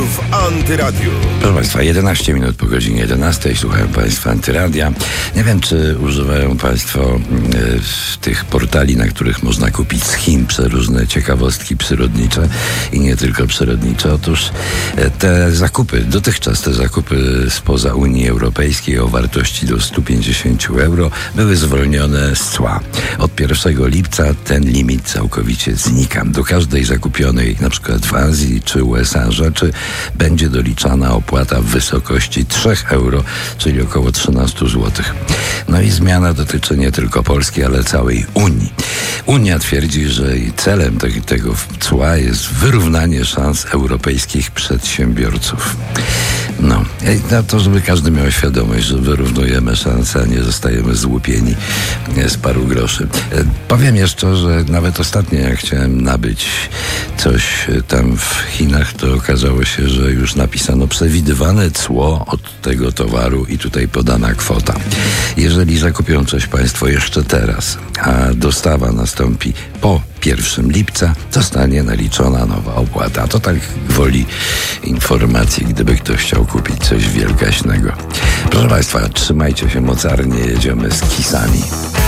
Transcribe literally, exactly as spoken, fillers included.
w Antyradiu. Proszę Państwa, jedenaście minut po godzinie jedenastej. Słuchają Państwa Antyradia. Nie wiem, czy używają Państwo y, tych portali, na których można kupić z Chin przeróżne ciekawostki przyrodnicze i nie tylko przyrodnicze. Otóż y, te zakupy, dotychczas te zakupy spoza Unii Europejskiej o wartości do stu pięćdziesięciu euro były zwolnione z cła. Od pierwszego lipca ten limit całkowicie znika. Do każdej zakupionej, na przykład w Azji czy U S A rzeczy, będzie doliczana opłata w wysokości trzech euro, czyli około trzynaście złotych. No i zmiana dotyczy nie tylko Polski, ale całej Unii. Unia twierdzi, że i celem te, tego cła jest wyrównanie szans europejskich przedsiębiorców. No, na to, żeby każdy miał świadomość, że wyrównujemy szanse, a nie zostajemy złupieni z paru groszy. Powiem jeszcze, że nawet ostatnio, jak chciałem nabyć coś tam w Chinach, to okazało się, że już napisano przewidywane cło od tego towaru i tutaj podana kwota. Jeżeli zakupią coś Państwo jeszcze teraz, a dostawa nastąpi po pierwszego lipca, zostanie naliczona nowa opłata. To tak gwoli informacji, gdyby ktoś chciał kupić coś wielgaśnego. Proszę Państwa, trzymajcie się mocarnie, jedziemy z Kissami.